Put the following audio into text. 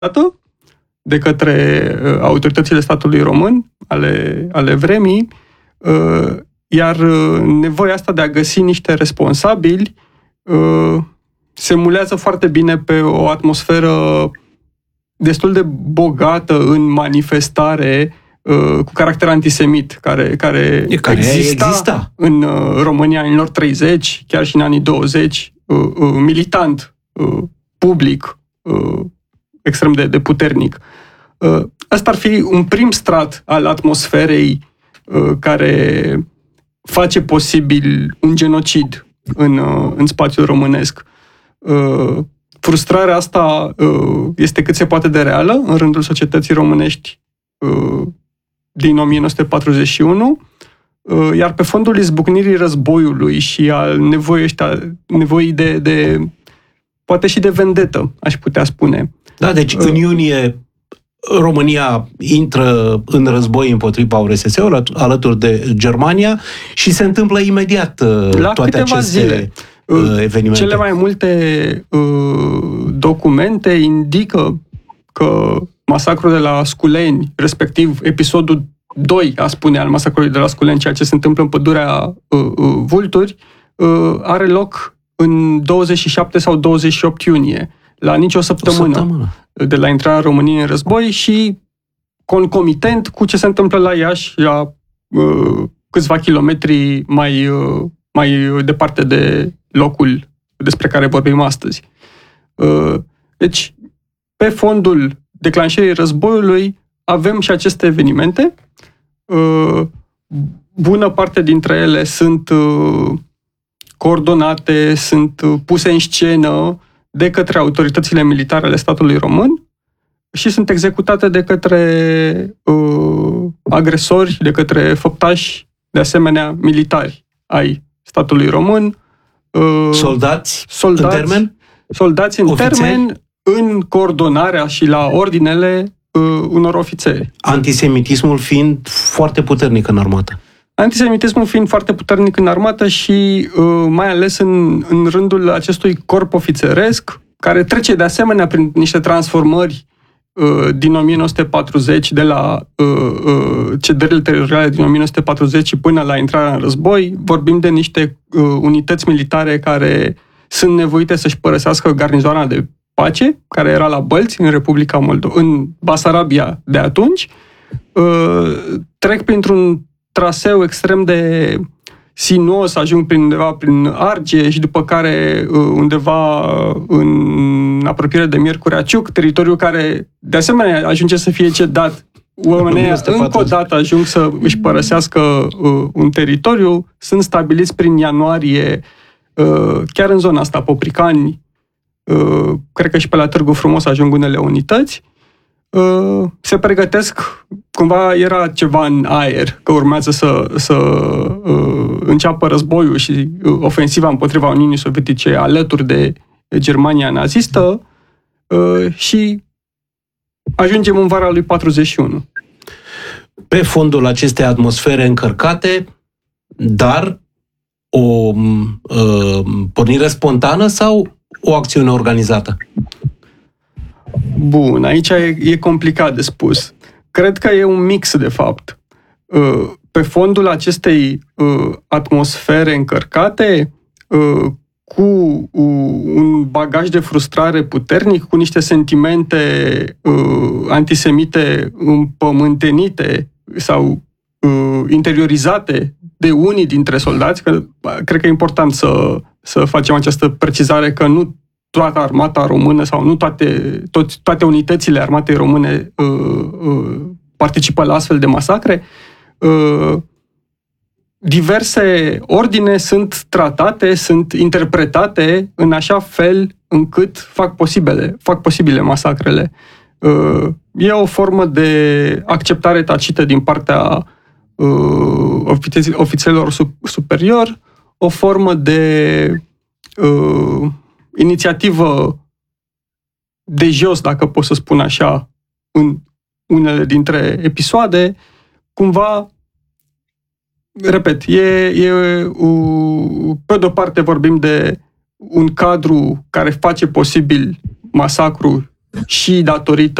de către autoritățile statului român, ale vremii, iar nevoia asta de a găsi niște responsabili se mulează foarte bine pe o atmosferă destul de bogată în manifestare cu caracter antisemit, care exista în România în anilor 30, chiar și în anii 20, militant, public, extrem de puternic. Ăsta ar fi un prim strat al atmosferei care face posibil un genocid în spațiul românesc. Frustrarea asta este cât se poate de reală în rândul societății românești din 1941, iar pe fondul izbucnirii războiului și al nevoii de poate și de vendetă, aș putea spune. Da, deci în iunie România intră în război împotriva URSS-ului alături de Germania și se întâmplă imediat toate aceste zile. Evenimente. Cele mai multe documente indică că masacrul de la Sculeni, respectiv episodul 2, a spune, al masacrului de la Sculeni, ceea ce se întâmplă în pădurea Vulturi, are loc în 27 sau 28 iunie, la nicio săptămână de la intrarea României în război și concomitent cu ce se întâmplă la Iași, la câțiva kilometri mai departe de locul despre care vorbim astăzi. Deci, pe fondul declanșării războiului avem și aceste evenimente. Bună parte dintre ele sunt coordonate, sunt puse în scenă de către autoritățile militare ale statului român și sunt executate de către agresori, de către făptași, de asemenea, militari ai statului român. Soldați în termen? Soldați în termen, în coordonarea și la ordinele unor ofițeri. Antisemitismul fiind foarte puternic în armată. Antisemitismul fiind foarte puternic în armată și mai ales în rândul acestui corp ofițeresc, care trece de asemenea prin niște transformări din 1940, de la cederile teritoriale din 1940 până la intrarea în război. Vorbim de niște unități militare care sunt nevoite să-și părăsească garnizoana de pace, care era la Bălți, în Republica Moldova, în Basarabia de atunci, trec printr-un traseu extrem de sinuos, ajung undeva prin Argeș, după care undeva în apropiere de Miercurea Ciuc, teritoriul care de asemenea ajunge să fie cedat. Oamenii încă o dată ajung să își părăsească un teritoriu, sunt stabiliți prin ianuarie, chiar în zona asta, Popricani, cred că și pe la Târgu Frumos ajung unele unități, se pregătesc, cumva era ceva în aer, că urmează să înceapă războiul și ofensiva împotriva Uniunii Sovietice alături de Germania nazistă și ajungem în vara lui 41. Pe fondul acestei atmosfere încărcate, dar o pornire spontană sau o acțiune organizată? Bun, aici e complicat de spus. Cred că e un mix, de fapt. Pe fondul acestei atmosfere încărcate, cu un bagaj de frustrare puternic, cu niște sentimente antisemite împământenite sau interiorizate de unii dintre soldați, că cred că e important să facem această precizare că nu toată armata română sau nu toate unitățile armatei române participă la astfel de masacre. Diverse ordine sunt tratate, sunt interpretate în așa fel încât fac posibile masacrele. E o formă de acceptare tacită din partea ofițerilor superiori, o formă de inițiativă de jos, dacă pot să spun așa, în unele dintre episoade, cumva, repet, pe de-o parte vorbim de un cadru care face posibil masacru și datorită